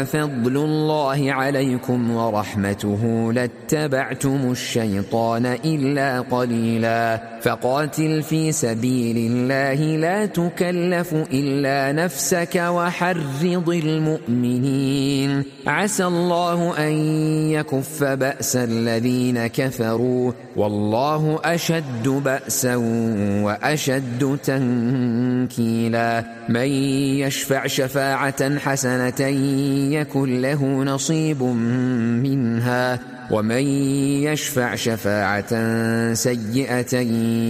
فضل الله عليكم ورحمته لاتبعتم الشيطان إلا قليلا فقاتل في سبيل الله لا تكلف إلا نفسك وحرض المؤمنين عسى الله أن يكف بأس الذين كفروا والله أشد بأسا وأشد تنكيلا من يشفع شفاعة حسنة يكن له نصيب منها ومن يشفع شفاعة سيئة